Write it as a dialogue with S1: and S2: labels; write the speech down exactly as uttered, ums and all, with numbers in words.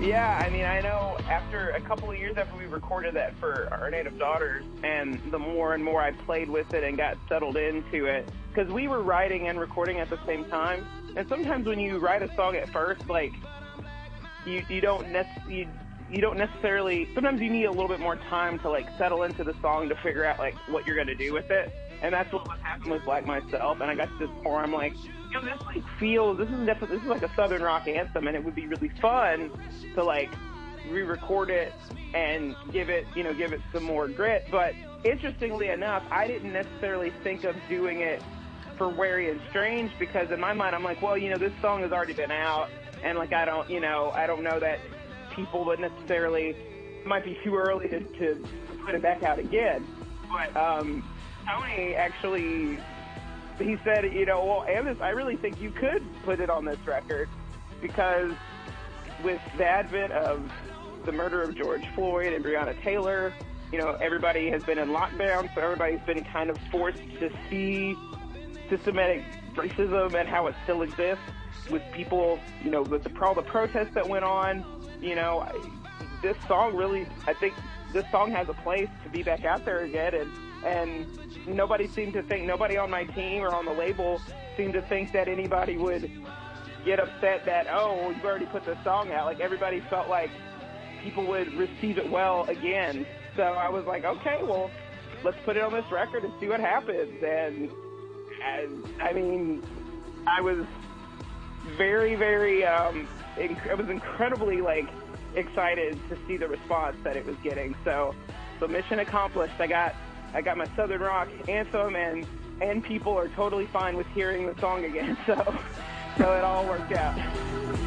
S1: Yeah, I mean, I know after a couple of years after we recorded that for Our Native Daughters, and the more and more I played with it and got settled into it, because we were writing and recording at the same time, and sometimes when you write a song at first, like, you you don't nec- you, you don't necessarily, sometimes you need a little bit more time to, like, settle into the song to figure out, like, what you're going to do with it. And that's what was happening with Black Myself. And I got to this point where I'm like, you know, this like feels, this is definitely, this is like a Southern rock anthem, and it would be really fun to like re-record it and give it, you know, give it some more grit. But interestingly enough, I didn't necessarily think of doing it for Wary and Strange, because in my mind, I'm like, well, you know, this song has already been out, and like, I don't, you know, I don't know that people would necessarily, it might be too early to, to put it back out again. But, um, Tony actually, he said, you know, well, Amos, I really think you could put it on this record, because with the advent of the murder of George Floyd and Breonna Taylor, you know, everybody has been in lockdown, so everybody's been kind of forced to see systematic racism and how it still exists with people, you know, with the, all the protests that went on. You know, I, this song really, I think this song has a place to be back out there again, and and nobody seemed to think, nobody on my team or on the label seemed to think that anybody would get upset that, oh, well, you've already put this song out. Like, everybody felt like people would receive it well again. So I was like, okay, well, let's put it on this record and see what happens. And, and I mean, I was very, very, um, inc- I was incredibly, like, excited to see the response that it was getting. So, so mission accomplished. I got I got my Southern rock anthem, and and people are totally fine with hearing the song again. So so it all worked out.